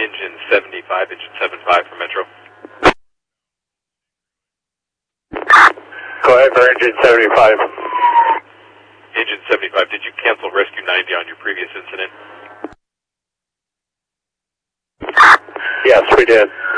Engine 75, Engine 75 for Metro. Go ahead for Engine 75. Engine 75, did you cancel Rescue 90 on your previous incident? Yes, we did.